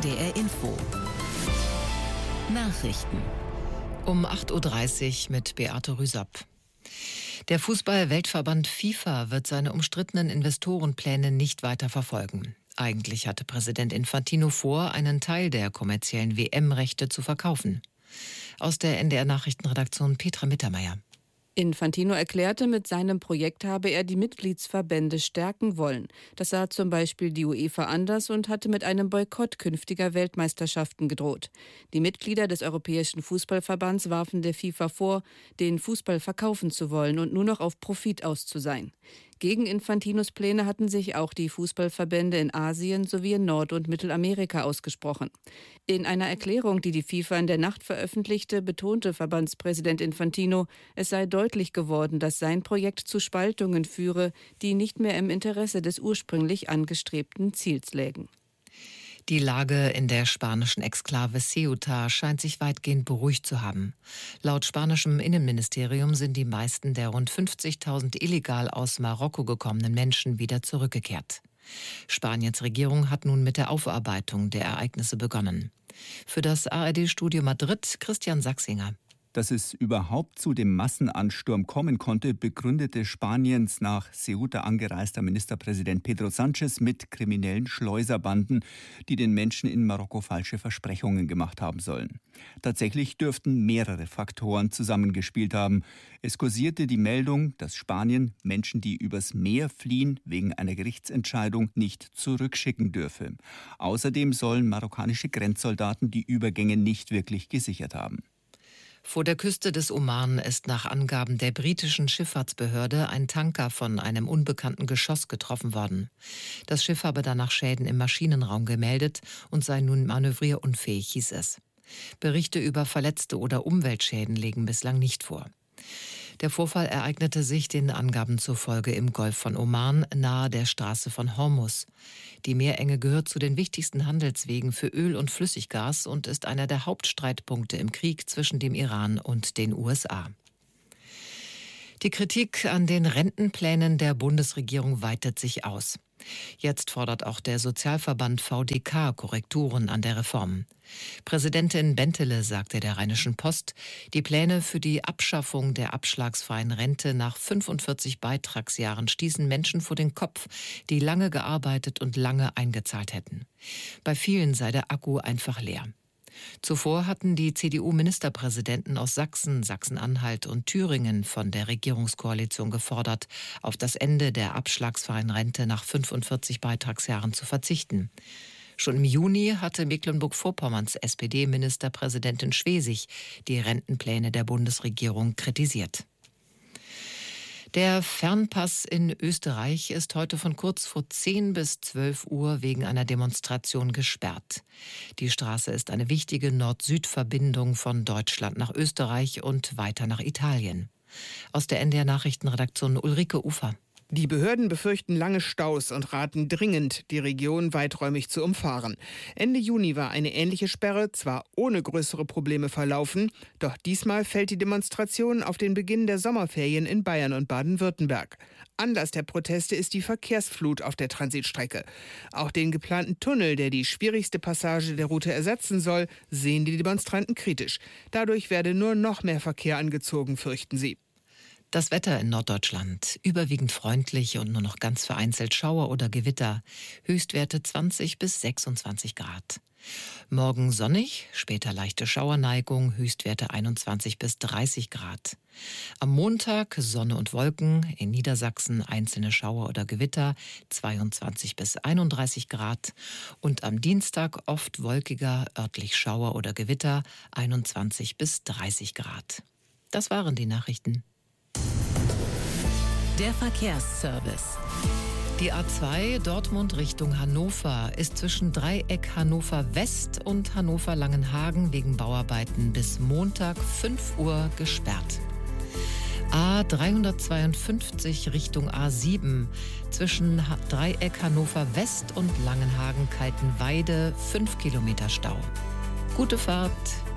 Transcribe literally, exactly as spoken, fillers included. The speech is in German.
D R Info. Nachrichten. Um acht Uhr dreißig mit Beate Rüsapp. Der Fußball-Weltverband FIFA wird seine umstrittenen Investorenpläne nicht weiter verfolgen. Eigentlich hatte Präsident Infantino vor, einen Teil der kommerziellen W M-Rechte zu verkaufen. Aus der N D R-Nachrichtenredaktion Petra Mittermeier. Infantino erklärte, mit seinem Projekt habe er die Mitgliedsverbände stärken wollen. Das sah zum Beispiel die UEFA anders und hatte mit einem Boykott künftiger Weltmeisterschaften gedroht. Die Mitglieder des Europäischen Fußballverbands warfen der FIFA vor, den Fußball verkaufen zu wollen und nur noch auf Profit aus zu sein. Gegen Infantinos Pläne hatten sich auch die Fußballverbände in Asien sowie in Nord- und Mittelamerika ausgesprochen. In einer Erklärung, die die FIFA in der Nacht veröffentlichte, betonte Verbandspräsident Infantino, es sei deutlich geworden, dass sein Projekt zu Spaltungen führe, die nicht mehr im Interesse des ursprünglich angestrebten Ziels lägen. Die Lage in der spanischen Exklave Ceuta scheint sich weitgehend beruhigt zu haben. Laut spanischem Innenministerium sind die meisten der rund fünfzigtausend illegal aus Marokko gekommenen Menschen wieder zurückgekehrt. Spaniens Regierung hat nun mit der Aufarbeitung der Ereignisse begonnen. Für das A R D-Studio Madrid Christian Sachsinger. Dass es überhaupt zu dem Massenansturm kommen konnte, begründete Spaniens nach Ceuta angereister Ministerpräsident Pedro Sánchez mit kriminellen Schleuserbanden, die den Menschen in Marokko falsche Versprechungen gemacht haben sollen. Tatsächlich dürften mehrere Faktoren zusammengespielt haben. Es kursierte die Meldung, dass Spanien Menschen, die übers Meer fliehen, wegen einer Gerichtsentscheidung nicht zurückschicken dürfe. Außerdem sollen marokkanische Grenzsoldaten die Übergänge nicht wirklich gesichert haben. Vor der Küste des Oman ist nach Angaben der britischen Schifffahrtsbehörde ein Tanker von einem unbekannten Geschoss getroffen worden. Das Schiff habe danach Schäden im Maschinenraum gemeldet und sei nun manövrierunfähig, hieß es. Berichte über Verletzte oder Umweltschäden liegen bislang nicht vor. Der Vorfall ereignete sich den Angaben zufolge im Golf von Oman nahe der Straße von Hormuz. Die Meerenge gehört zu den wichtigsten Handelswegen für Öl und Flüssiggas und ist einer der Hauptstreitpunkte im Krieg zwischen dem Iran und den U S A. Die Kritik an den Rentenplänen der Bundesregierung weitet sich aus. Jetzt fordert auch der Sozialverband V D K Korrekturen an der Reform. Präsidentin Bentele sagte der Rheinischen Post, die Pläne für die Abschaffung der abschlagsfreien Rente nach fünfundvierzig Beitragsjahren stießen Menschen vor den Kopf, die lange gearbeitet und lange eingezahlt hätten. Bei vielen sei der Akku einfach leer. Zuvor hatten die C D U-Ministerpräsidenten aus Sachsen, Sachsen-Anhalt und Thüringen von der Regierungskoalition gefordert, auf das Ende der abschlagsfreien Rente nach fünfundvierzig Beitragsjahren zu verzichten. Schon im Juni hatte Mecklenburg-Vorpommerns S P D-Ministerpräsidentin Schwesig die Rentenpläne der Bundesregierung kritisiert. Der Fernpass in Österreich ist heute von kurz vor zehn bis zwölf Uhr wegen einer Demonstration gesperrt. Die Straße ist eine wichtige Nord-Süd-Verbindung von Deutschland nach Österreich und weiter nach Italien. Aus der N D R-Nachrichtenredaktion Ulrike Ufer. Die Behörden befürchten lange Staus und raten dringend, die Region weiträumig zu umfahren. Ende Juni war eine ähnliche Sperre zwar ohne größere Probleme verlaufen, doch diesmal fällt die Demonstration auf den Beginn der Sommerferien in Bayern und Baden-Württemberg. Anlass der Proteste ist die Verkehrsflut auf der Transitstrecke. Auch den geplanten Tunnel, der die schwierigste Passage der Route ersetzen soll, sehen die Demonstranten kritisch. Dadurch werde nur noch mehr Verkehr angezogen, fürchten sie. Das Wetter in Norddeutschland. Überwiegend freundlich und nur noch ganz vereinzelt Schauer oder Gewitter. Höchstwerte zwanzig bis sechsundzwanzig Grad. Morgen sonnig, später leichte Schauerneigung, Höchstwerte einundzwanzig bis dreißig Grad. Am Montag Sonne und Wolken, in Niedersachsen einzelne Schauer oder Gewitter, zweiundzwanzig bis einunddreißig Grad. Und am Dienstag oft wolkiger, örtlich Schauer oder Gewitter, einundzwanzig bis dreißig Grad. Das waren die Nachrichten. Der Verkehrsservice. Die A zwei Dortmund Richtung Hannover ist zwischen Dreieck Hannover West und Hannover Langenhagen wegen Bauarbeiten bis Montag fünf Uhr gesperrt. A dreihundertzweiundfünfzig Richtung A sieben zwischen Dreieck Hannover West und Langenhagen Kaltenweide fünf Kilometer Stau. Gute Fahrt!